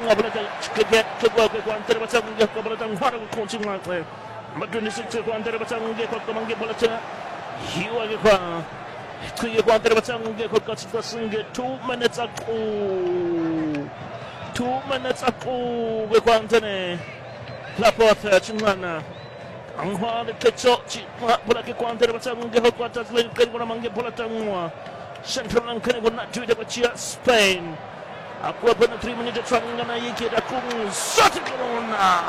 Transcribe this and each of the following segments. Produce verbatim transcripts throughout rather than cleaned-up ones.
bola ke ke gol ke antara batang ke bola tang haru coaching mak le madun sik ke antara batang ke ko mangi bola cha hiwa ke kwa ke ko antara batang ke ko ka singe two minutes aku two minutes aku ke ko antene la porta chingana angwa de kecho chi bola ke ko antara batang ke ko ta le ke ko mangi bola tang central lang kene ko na tuide ko chia Spain. Aku apa nak terima ni datang dengan ayat aku satu corona.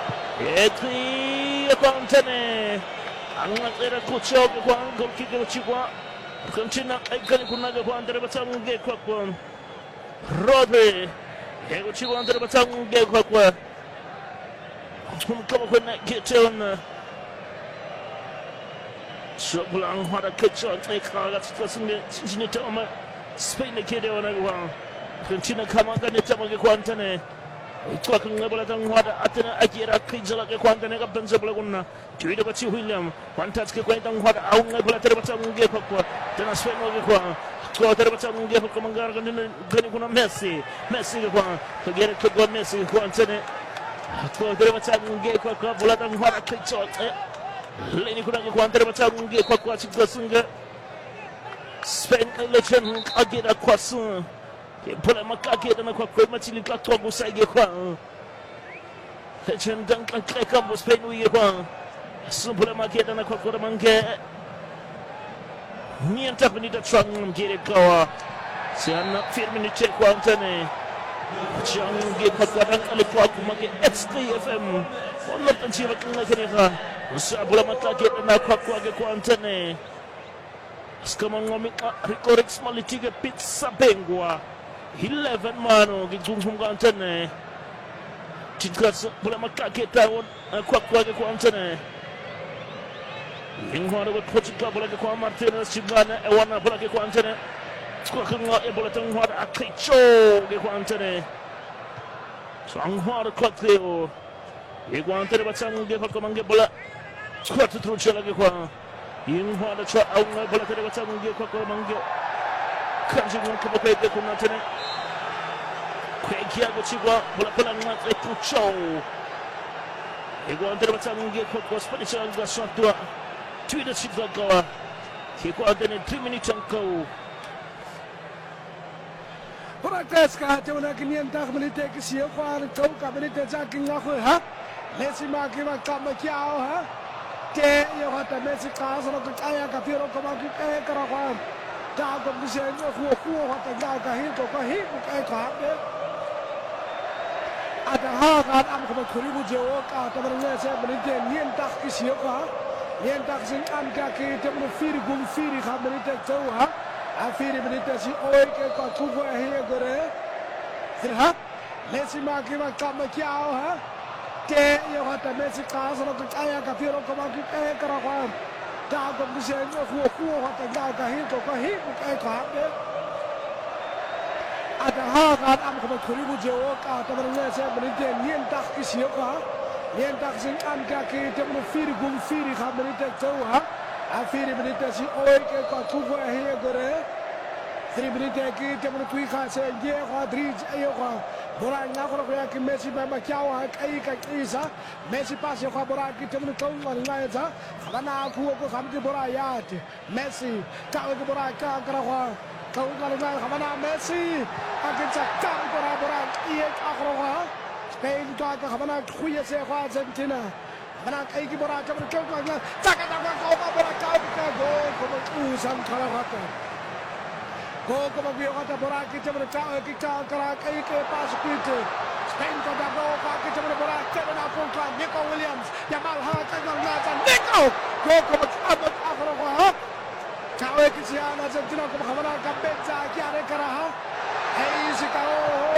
Etri aku antene. Angkat era kucau aku angkat kita cikwa. Kencina ikan aku naga aku antara batang ge aku aku. Rodri. Aku cikwa antara batang ge aku aku. Kamu aku nak kita on. Sebelah ada kecil mereka agak sesuatu sini tu ama Spain ni kita orang orang. Kencina kama kan itu magi kuantane. Itu akan ngebola tang ada atena akira kejala ke kuantane ka benza bola kunna. Tuida baci William. Kuantas ke kuantang ada au ngebola terbaca mungi ko ko. Tena Spain magi ko. Ko terbaca mungi ko mangar kan gani kuna Messi. Messi ko. Kagere ko gol Messi kuantane. Ko terbaca mungi ko ko bola tang ada kejala. Leni kuna ke kuantare baca mungi ko ko cikga sunga. Spain legend akira kwasun. Bola makake dan aku aku macam ni kat tuan busai dia kuang. Legend dan kereka bus Spain dia kuang. Sembola makake dan aku aku mangke. Ni entah benda tak terang kiri kawa. Siapa firman ni cek kuang tane. Jangan dia kadang kalau aku mangke X T F M. Allah tanciwa kena kena ka. Sembola makake dan aku aku aku kuang tane. Sekarang ngomong rekorek semali tiga pizza bengwa. eleven mano gigungum gantene tikas bola makake tawon kwa kwa kwa antene ingwara ko pochika bola ko Martinez chibana e wana bola ko antene kwa kwa e bola tan wada akicho ge ko antene so angwara ko teo e ko antene batang ge ko mange bola kwa tutru chala ge kwa ingwara cha au bola tere batang ge ko ko mange kanji mun ko ko ge ko antene Kiago Chigua, bola bola ngat Pucho. Ego antara batang nge ko ko spani sang ga satu. Tuida Chigua gawa. Kiko adene three minutes angko. Practice ka tuna kinyan tak menite ke sia kwa to ka menite jaking ngakho ha. Messi ma ki ma kam kiao ha. Ke yo hata Messi ka so ko kaya ka piro ko ma ki e kara kwa. Ta ko ki se no ko ko hata ga ka hi ko ka hi ko ka ka be. Ada hal am ko thuri bu jo ka ta ber se menite nien tak ki sia kwa. Nien tak sing am ka ki te mo firi gum firi ka menite to ha. Afiri menite si oi ke ko tu ko hi gore. Sir ha. Messi ma ki ma kam kiao ha. Ke yo hata Messi ka so ko kaya ka piro ko ma ki e kara kwa. Ta ko ki se no ko ko hata ga ka hi ko ka hi ko ka ka be. Ada hal am ko thuri bu jo ka ta ber se menite nien tak ki sia kwa. Nien tak sing am ka ki te mo firi gum firi ka menite to ha. Afiri menite si oi ke ko tu ko hi gore. Sri menite ki te mo tui ka se ye ko dri ayo ko. Bora na ko ko ya ki Messi ba ma kiao ha kai ka isa. Messi pas yo ko bora ki te mo to ngal ngai za. Bana ku ko kham ki bora ya ti. Messi ka ko bora ka kra ko. Ka ko ngal ngai bana Messi. Akin sa ka bora bora ie ka ko ko. Spain ka ka bana khuye se ko Argentina. Bana kai ki bora ka ko ko ngal. Taka ta ko ko bora ka ka go ko ko usam khala ka. Go ko ma biyo kata bora ki te mo ka ki ka kra kai ke pas kwite. Spain ko da go ka ki te mo bora ke na ko ka Nico Williams. Yamal ha ka ngal na ta Nico. Go ko ma ka ma ka ko ha. Ka o ki sia na Argentina ko ma ka ka benza ki are kara ha. Hey si ka o